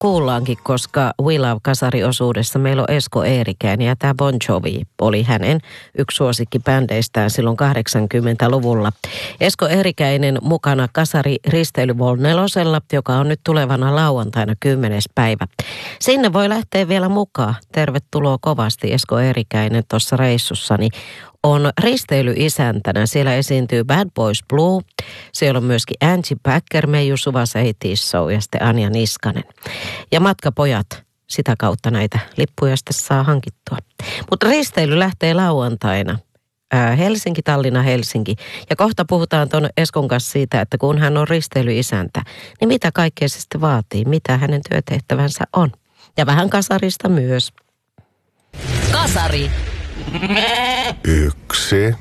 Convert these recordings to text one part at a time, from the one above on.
kuullaankin, koska We Love-kasariosuudessa meillä on Esko Eerikäinen ja tämä Bon Jovi oli hänen yksi suosikkibändeistään silloin 80-luvulla. Esko Eerikäinen mukana kasari Risteily Vol 4:lla, joka on nyt tulevana lauantaina 10. päivä. Sinne voi lähteä vielä mukaan. Tervetuloa kovasti Esko Eerikäinen tuossa reissussani. On risteilyisäntänä. Siellä esiintyy Bad Boys Blue. Siellä on myöskin Angie Packer, Meiju Suvas 80's Show ja sitten Anja Niskanen. Ja Matkapojat, sitä kautta näitä lippuja sitten saa hankittua. Mutta risteily lähtee lauantaina. Helsinki, Tallinna, Helsinki. Ja kohta puhutaan tuon Eskon kanssa siitä, että kun hän on risteilyisäntä, niin mitä kaikkea se sitten vaatii, mitä hänen työtehtävänsä on. Ja vähän kasarista myös. Kasari. 1,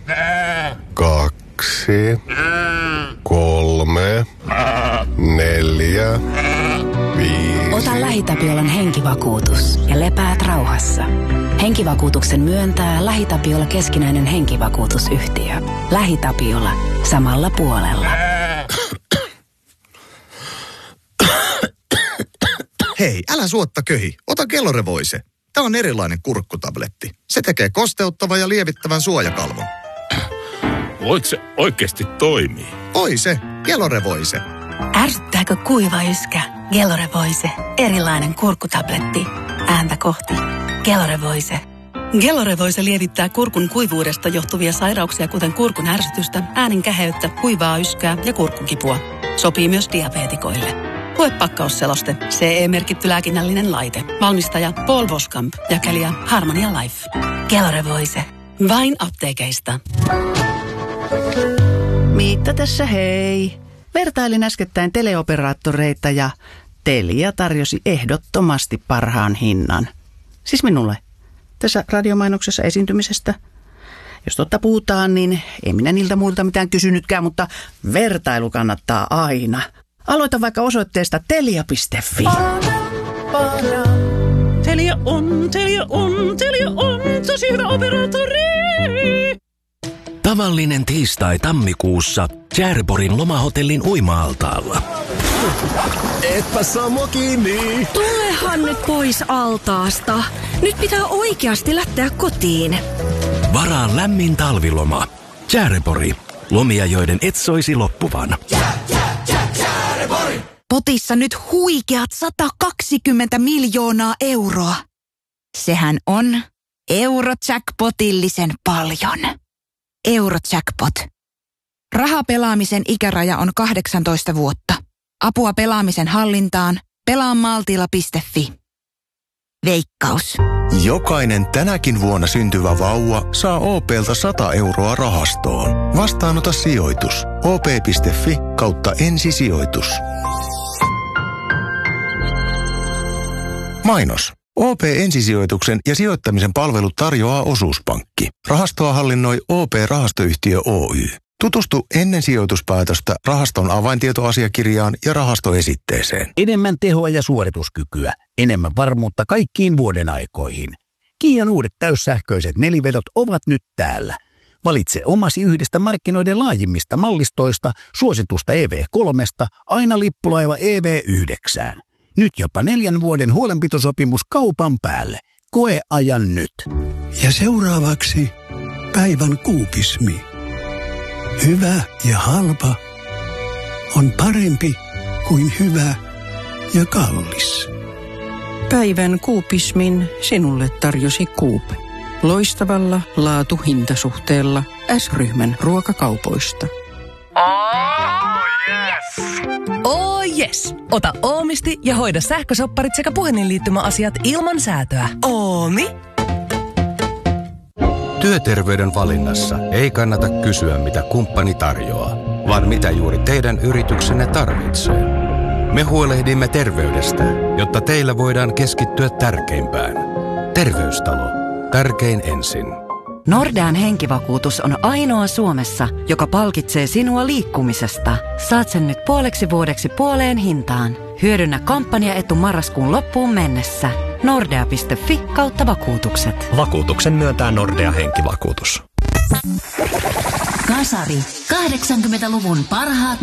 2, 3, 4, 5. Ota LähiTapiolan henkivakuutus ja lepäät rauhassa. Henkivakuutuksen myöntää LähiTapiola keskinäinen henkivakuutusyhtiö. LähiTapiola. Samalla puolella. Hei, älä suotta köhi. Ota Kellorevoise. Tämä on erilainen kurkkutabletti. Se tekee kosteuttavan ja lievittävän suojakalvon. Voiko se oikeasti toimii? Oi se, Kellorevoise. Ärsyttääkö kuiva yskä? Kellorevoise. Erilainen kurkkutabletti. Ääntä kohti. Kellorevoise. Kellorevoise lievittää kurkun kuivuudesta johtuvia sairauksia, kuten kurkun ärsytystä, äänen käheyttä, kuivaa yskää ja kurkkukipua. Sopii myös diabeetikoille. Lue pakkausseloste. CE-merkitty lääkinnällinen laite. Valmistaja Paul Voskamp. Jakelija Harmonia Life. Kellorevoise. Vain apteekeista. Miitta tässä hei. Vertailin äskettäin teleoperaattoreita ja Telia tarjosi ehdottomasti parhaan hinnan. Siis minulle. Tässä radiomainoksessa esiintymisestä. Jos totta puhutaan, niin en minä niiltä muilta mitään kysynytkään, mutta vertailu kannattaa aina. Aloita vaikka osoitteesta telia.fi. Telia on tosi hyvä operaattori. Tavallinen tiistai tammikuussa Tjärborin lomahotellin uima-altaalla. Etpä saa mua kiinni. Tulehan nyt pois altaasta. Nyt pitää oikeasti lähteä kotiin. Varaa lämmin talviloma. Tjärbori. Lomia, joiden et soisi loppuvan. Potissa nyt huikeat 120 miljoonaa euroa. Sehän on Eurojackpotillisen paljon. Eurojackpot. Rahapelaamisen ikäraja on 18 vuotta. Apua pelaamisen hallintaan. Pelaa maltilla.fi. Veikkaus. Jokainen tänäkin vuonna syntyvä vauva saa OP:lta 100 euroa rahastoon. Vastaanota sijoitus. op.fi/ensisijoitus. Mainos. OP-ensisijoituksen ja sijoittamisen palvelut tarjoaa Osuuspankki. Rahastoa hallinnoi OP-rahastoyhtiö Oy. Tutustu ennen sijoituspäätöstä rahaston avaintietoasiakirjaan ja rahastoesitteeseen. Enemmän tehoa ja suorituskykyä. Enemmän varmuutta kaikkiin vuoden aikoihin. Kian uudet täyssähköiset nelivedot ovat nyt täällä. Valitse omasi yhdestä markkinoiden laajimmista mallistoista, suositusta EV3 aina lippulaiva EV9. Nyt jopa 4 vuoden huolenpitosopimus kaupan päälle. Koe ajan nyt. Ja seuraavaksi päivän kuupismi. Hyvä ja halpa on parempi kuin hyvä ja kallis. Päivän kuupismin sinulle tarjosi Coop. Loistavalla laatu-hintasuhteella S-ryhmän ruokakaupoista. Oh yes! Ota Oomisti ja hoida sähkösopparit sekä puhelinliittymäasiat ilman säätöä. Oomi! Työterveyden valinnassa ei kannata kysyä, mitä kumppani tarjoaa, vaan mitä juuri teidän yrityksenne tarvitsee. Me huolehdimme terveydestä, jotta teillä voidaan keskittyä tärkeimpään. Terveystalo. Tärkein ensin. Nordean henkivakuutus on ainoa Suomessa, joka palkitsee sinua liikkumisesta. Saat sen nyt puoleksi vuodeksi puoleen hintaan. Hyödynnä kampanjaetu marraskuun loppuun mennessä. Nordea.fi/vakuutukset. Vakuutuksen myöntää Nordea henkivakuutus. Kasari. 80-luvun parhaat